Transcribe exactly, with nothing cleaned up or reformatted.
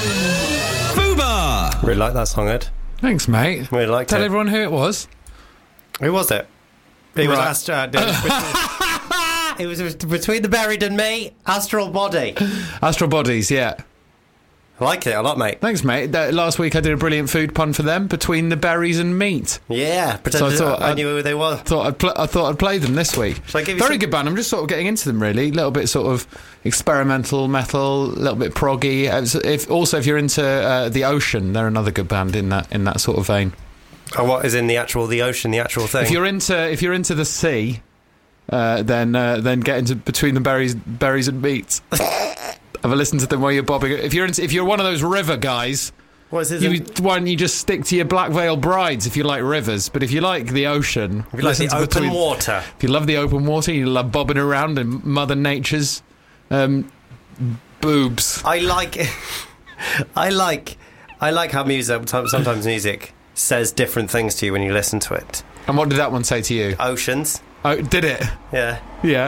Fubar! Really like that song, Ed. Thanks, mate. Really liked Tell it. everyone who it was. Who was it? It was Right. Astra. It was Between the Buried and Me, Astral Body. Astral Bodies, yeah. I like it a lot, mate. Thanks, mate. That, last week I did a brilliant food pun for them, Between the Berries and Meat. Yeah, pretend So I I, thought I I'd- knew who they were. Thought I'd pl- I thought I'd play them this week. Shall I give you Very some- good band. I'm just sort of getting into them, really. A little bit sort of experimental metal, a little bit proggy. Uh, so If also if you're into uh, The Ocean, they're another good band in that in that sort of vein. And what is in the actual, the ocean, the actual thing? If you're into if you're into the sea, uh, then uh, then get into Between the Berries Berries and Meat. Have a listen to them while you're bobbing. If you're into, if you're one of those river guys, what is this? you, why don't you just stick to your Black Veil Brides if you like rivers? But if you like the ocean, if you like listen the to open Between- water. If you love the open water, you love bobbing around in Mother Nature's um, boobs. I like, I like, I like how music. Sometimes music says different things to you when you listen to it. And what did that one say to you? Oceans. Oh, did it? Yeah. Yeah.